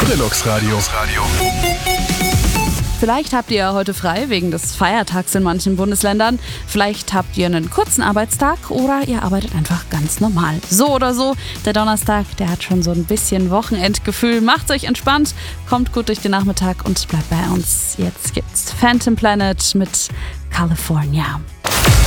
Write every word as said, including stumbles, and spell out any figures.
Deluxe Radio. Vielleicht habt ihr ja heute frei wegen des Feiertags in manchen Bundesländern. Vielleicht habt ihr einen kurzen Arbeitstag oder ihr arbeitet einfach ganz normal. So oder so, der Donnerstag, der hat schon so ein bisschen Wochenendgefühl. Macht's euch entspannt, kommt gut durch den Nachmittag und bleibt bei uns. Jetzt gibt's Phantom Planet mit California.